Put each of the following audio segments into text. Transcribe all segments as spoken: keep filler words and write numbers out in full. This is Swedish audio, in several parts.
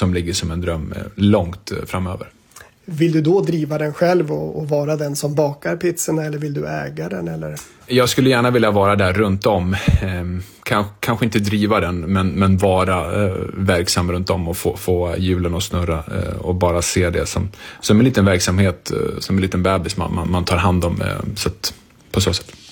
som ligger som en dröm långt framöver. Vill du då driva den själv och, och vara den som bakar pizzorna, eller vill du äga den? Eller? Jag skulle gärna vilja vara där runt om. Eh, kan, kanske inte driva den, men, men vara eh, verksam runt om och få, få hjulen att snurra eh, och bara se det som, som en liten verksamhet, eh, som en liten bebis man, man, man tar hand om eh, så att, på så sätt.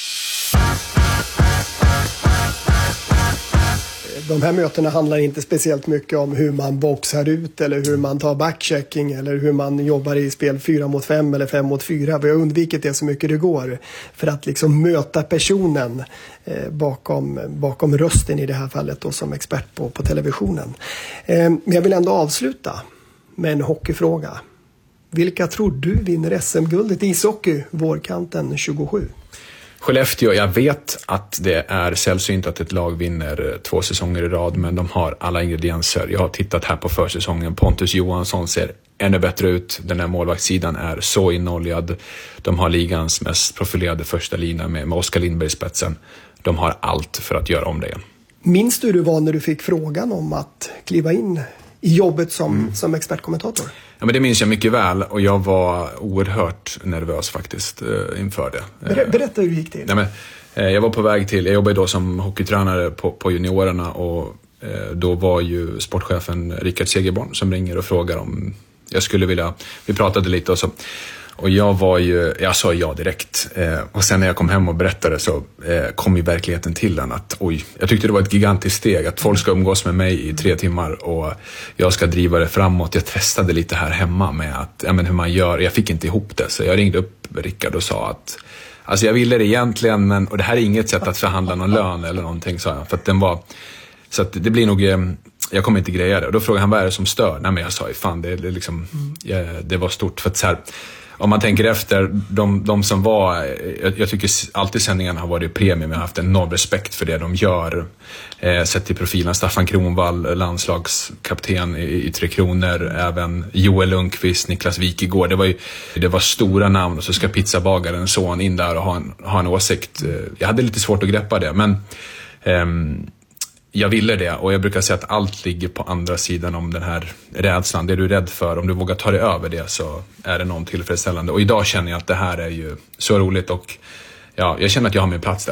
De här mötena handlar inte speciellt mycket om hur man boxar ut eller hur man tar backchecking eller hur man jobbar i spel fyra mot fem eller fem mot fyra. Vi har undvikit det så mycket det går för att liksom möta personen eh, bakom, bakom rösten i det här fallet då, som expert på, på televisionen. Eh, men jag vill ändå avsluta med en hockeyfråga. Vilka tror du vinner S M-guldet i ishockey vårkanten tjugosju? Skellefteå, jag vet att det är sällsynt att ett lag vinner två säsonger i rad, men de har alla ingredienser. Jag har tittat här på försäsongen. Pontus Johansson ser ännu bättre ut. Den här målvaktssidan är så inoljad. De har ligans mest profilerade första lina med, med Oskar Lindberg i spetsen. De har allt för att göra om det igen. Minns du hur det var när du fick frågan om att kliva in i jobbet som, mm. som expertkommentator? Ja, men det minns jag mycket väl, och jag var oerhört nervös faktiskt eh, inför det. Ber- berätta hur det gick till. Nej, men, eh, jag var på väg till, jag jobbade då som hockeytränare på, på juniorerna, och eh, då var ju sportchefen Rickard Segerborn som ringer och frågar om jag skulle vilja, vi pratade lite och så. Och jag var ju, jag sa ja direkt. Eh, och sen när jag kom hem och berättade så eh, kom ju verkligheten till den att oj, jag tyckte det var ett gigantiskt steg att folk ska umgås med mig i tre timmar och jag ska driva det framåt. Jag testade lite här hemma med att, ja, men hur man gör. Jag fick inte ihop det, så jag ringde upp Rickard och sa att alltså jag ville det egentligen, men, och det här är inget sätt att förhandla någon lön eller någonting, sa jag. För att den var, så att det blir nog, jag kommer inte greja det. Och då frågade han vad är det som stör? Nej, men jag sa fan, det, det, liksom, ja, det var stort. För att så här, om man tänker efter, de, de som var, jag, jag tycker alltid sändningarna har varit premium. Jag har haft en enorm respekt för det de gör. Eh, sett till profilen, Staffan Kronwall, landslagskapten i, i Tre Kronor, även Joel Lundqvist, Niklas Wikegård. Det var ju, det var stora namn, och så ska pizzabagaren son in där och ha en, ha en åsikt. Jag hade lite svårt att greppa det, men ehm, jag ville det, och jag brukar säga att allt ligger på andra sidan om den här rädslan. Det du är rädd för, om du vågar ta dig över det, så är det någon tillfredsställande. Och idag känner jag att det här är ju så roligt, och ja, jag känner att jag har min plats där.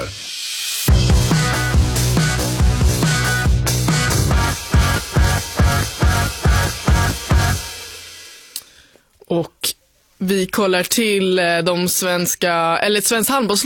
Och vi kollar till de svenska, eller ett svenskt handbollslag